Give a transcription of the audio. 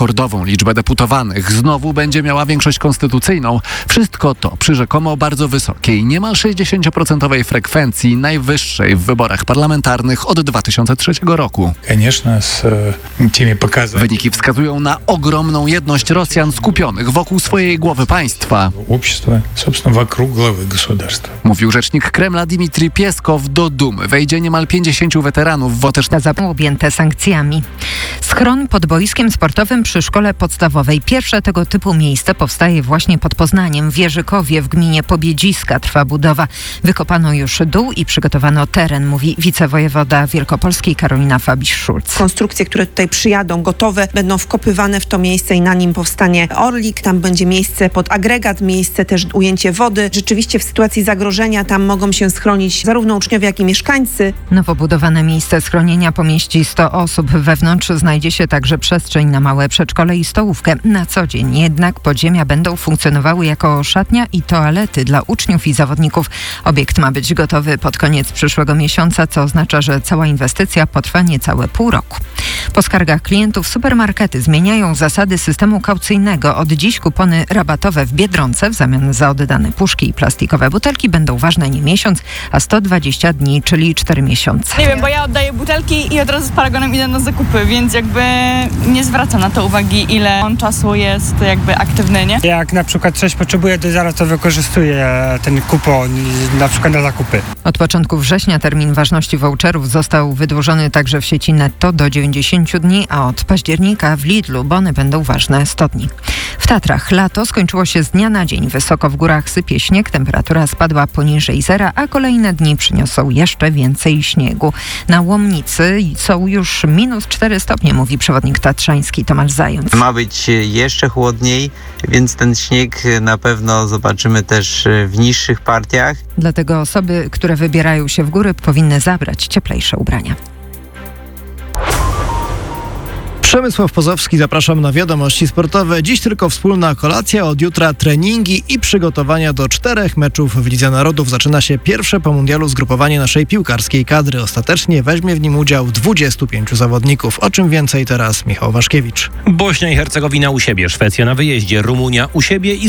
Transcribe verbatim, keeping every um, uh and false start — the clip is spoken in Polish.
rekordową liczbę deputowanych. Znowu będzie miała większość konstytucyjną. Wszystko to przy rzekomo bardzo wysokiej, niemal sześćdziesięcioprocentowej frekwencji, najwyższej w wyborach parlamentarnych od dwa tysiące trzeciego roku. Wyniki wskazują na ogromną jedność Rosjan skupionych wokół swojej głowy państwa. Mówił rzecznik Kremla Dmitrij Pieskow. Do Dumy wejdzie niemal pięćdziesięciu weteranów Woteszna objęte sankcjami. Schron pod boiskiem sportowym przy szkole podstawowej. Pierwsze tego typu miejsce powstaje właśnie pod Poznaniem. W Wierzykowie w gminie Pobiedziska trwa budowa. Wykopano już dół i przygotowano teren, mówi wicewojewoda wielkopolskiej Karolina Fabisz-Szulc. Konstrukcje, które tutaj przyjadą, gotowe, będą wkopywane w to miejsce i na nim powstanie orlik. Tam będzie miejsce pod agregat, miejsce też ujęcie wody. Rzeczywiście w sytuacji zagrożenia tam mogą się schronić zarówno uczniowie, jak i mieszkańcy. Nowo budowane miejsce schronienia pomieści sto osób. Wewnątrz znajdzie się także przestrzeń na małe przedszkole i stołówkę. Na co dzień jednak podziemia będą funkcjonowały jako szatnia i toalety dla uczniów i zawodników. Obiekt ma być gotowy pod koniec przyszłego miesiąca, co oznacza, że cała inwestycja potrwa niecałe pół roku. Po skargach klientów supermarkety zmieniają zasady systemu kaucyjnego. Od dziś kupony rabatowe w Biedronce w zamian za oddane puszki i plastikowe butelki będą ważne nie miesiąc, a sto dwadzieścia dni, czyli cztery miesiące. Nie wiem, bo ja oddaję butelki i od razu z paragonem idę na zakupy, więc jakby nie zwracam na to uwagi, ile on czasu jest jakby aktywny, nie? Jak na przykład coś potrzebuję, to zaraz to wykorzystuję ten kupon na przykład na zakupy. Od początku września termin ważności voucherów został wydłużony także w sieci Netto do dziewięćdziesięciu dni, a od października w Lidlu bony będą ważne sto dni. W Tatrach lato skończyło się z dnia na dzień. Wysoko w górach sypie śnieg, temperatura spadła poniżej zera, a kolejne dni przyniosą jeszcze więcej śniegu. Na Łomnicy są już minus cztery stopnie, mówi przewodnik tatrzański Tomasz Zając. Ma być jeszcze chłodniej, więc ten śnieg na pewno zobaczymy też w niższych partiach. Dlatego osoby, które wybierają się w góry, powinny zabrać cieplejsze ubrania. Przemysław Pozowski, zapraszam na wiadomości sportowe. Dziś tylko wspólna kolacja, od jutra treningi i przygotowania do czterech meczów w Lidze Narodów. Zaczyna się pierwsze po mundialu zgrupowanie naszej piłkarskiej kadry. Ostatecznie weźmie w nim udział dwudziestu pięciu zawodników. O czym więcej teraz Michał Waszkiewicz. Bośnia i Hercegowina u siebie, Szwecja na wyjeździe, Rumunia u siebie i